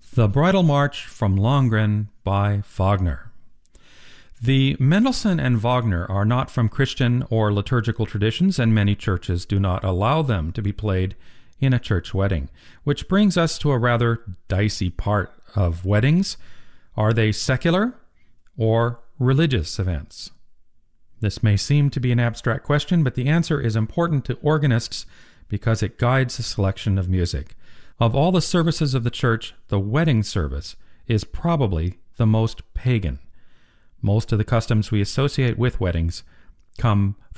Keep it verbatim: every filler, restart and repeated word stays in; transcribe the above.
The Bridal March from Lohengrin by Wagner. The Mendelssohn and Wagner are not from Christian or liturgical traditions, and many churches do not allow them to be played in a church wedding, which brings us to a rather dicey part of weddings. Are they secular or religious events? This may seem to be an abstract question, but the answer is important to organists because it guides the selection of music. Of all the services of the church, the wedding service is probably the most pagan. Most of the customs we associate with weddings come